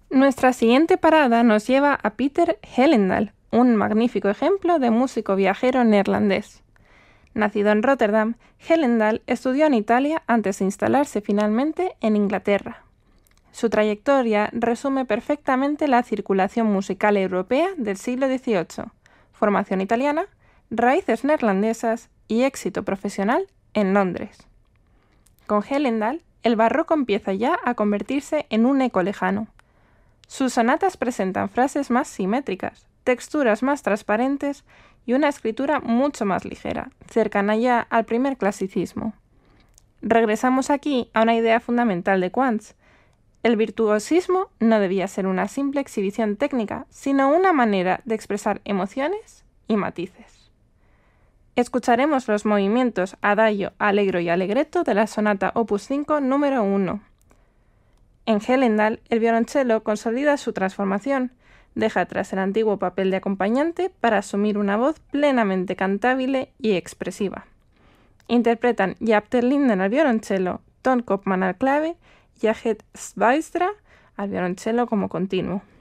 Nuestra siguiente parada nos lleva a Peter Hellendaal, un magnífico ejemplo de músico viajero neerlandés. Nacido en Rotterdam, Hellendaal estudió en Italia antes de instalarse finalmente en Inglaterra. Su trayectoria resume perfectamente la circulación musical europea del siglo XVIII, formación italiana, raíces neerlandesas y éxito profesional en Londres. Con Hellendaal, el barroco empieza ya a convertirse en un eco lejano. Sus sonatas presentan frases más simétricas, texturas más transparentes y una escritura mucho más ligera, cercana ya al primer clasicismo. Regresamos aquí a una idea fundamental de Quantz. El virtuosismo no debía ser una simple exhibición técnica, sino una manera de expresar emociones y matices. Escucharemos los movimientos adagio, allegro y allegretto de la sonata Opus 5 número 1. En Hellendaal, el violonchelo consolida su transformación, deja atrás el antiguo papel de acompañante para asumir una voz plenamente cantable y expresiva. Interpretan Jaap ter Linden al violonchelo, Ton Koopman al clave y Aget Zwijstra al violonchelo como continuo.